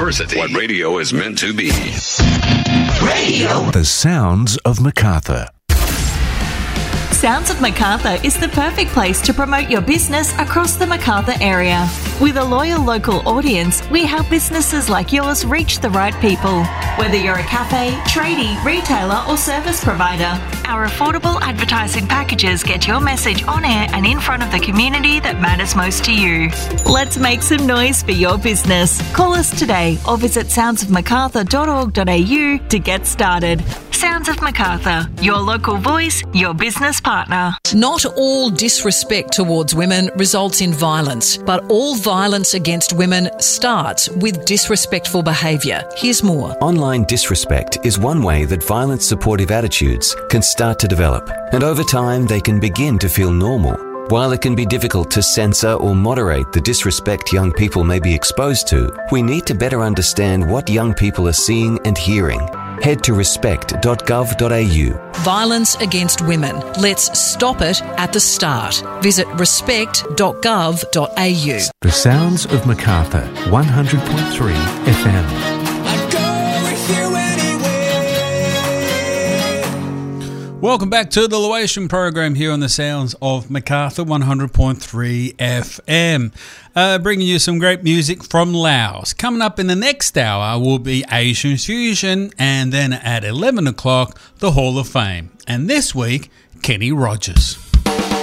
University. What radio is meant to be. Radio. The sounds of MacArthur. Sounds of MacArthur is the perfect place to promote your business across the MacArthur area. With a loyal local audience, we help businesses like yours reach the right people. Whether you're a cafe, tradie, retailer or service provider, our affordable advertising packages get your message on air and in front of the community that matters most to you. Let's make some noise for your business. Call us today or visit soundsofmacarthur.org.au to get started. Sounds of MacArthur, your local voice, your business partner. Not all disrespect towards women results in violence, but all violence against women starts with disrespectful behaviour. Here's more. Online disrespect is one way that violent supportive attitudes can start to develop, and over time they can begin to feel normal. While it can be difficult to censor or moderate the disrespect young people may be exposed to, we need to better understand what young people are seeing and hearing. Head to respect.gov.au. Violence against women. Let's stop it at the start. Visit respect.gov.au. The sounds of MacArthur, 100.3 FM. Welcome back to the Lewisham program here on the sounds of MacArthur 100.3 FM. Bringing you some great music from Laos. Coming up in the next hour will be Asian Fusion, and then at 11 o'clock, the Hall of Fame. And this week, Kenny Rogers.